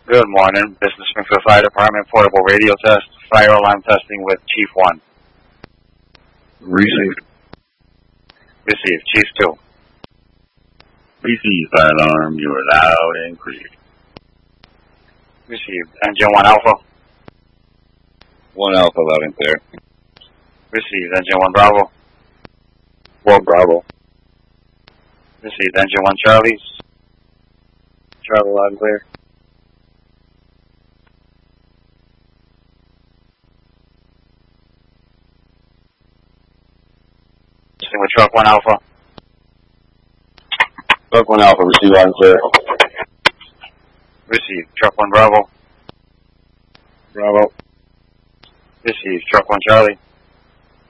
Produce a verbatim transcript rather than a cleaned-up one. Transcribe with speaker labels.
Speaker 1: Good morning. This is Springfield Fire Department portable radio test, fire alarm testing with Chief one.
Speaker 2: Receive.
Speaker 1: Receive. Chief two.
Speaker 2: Receive, fire alarm. You are loud and clear.
Speaker 1: Received. Engine one Alpha.
Speaker 2: One Alpha, loud and clear.
Speaker 1: Received. Engine one Bravo.
Speaker 2: One Bravo.
Speaker 1: Received. Engine one Charlie. Travel loud and clear. Testing with truck one Alpha.
Speaker 2: Truck one Alpha, receive loud and clear.
Speaker 1: Received. Truck one Bravo.
Speaker 2: Bravo.
Speaker 1: Received. Truck one Charlie.